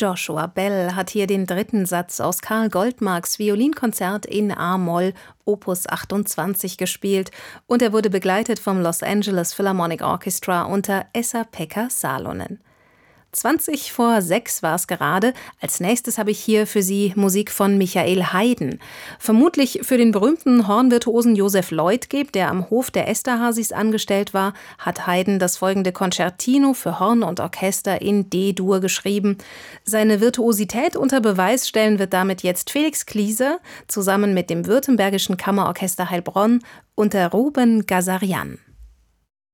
Joshua Bell hat hier den dritten Satz aus Karl Goldmarks Violinkonzert in a-Moll Opus 28 gespielt und er wurde begleitet vom Los Angeles Philharmonic Orchestra unter Esa-Pekka Salonen. 5:20 war es gerade. Als nächstes habe ich hier für Sie Musik von Michael Haydn. Vermutlich für den berühmten Hornvirtuosen Joseph Leutgeb, der am Hof der Esterházys angestellt war, hat Haydn das folgende Concertino für Horn und Orchester in D-Dur geschrieben. Seine Virtuosität unter Beweis stellen wird damit jetzt Felix Klieser zusammen mit dem Württembergischen Kammerorchester Heilbronn unter Ruben Gazarian.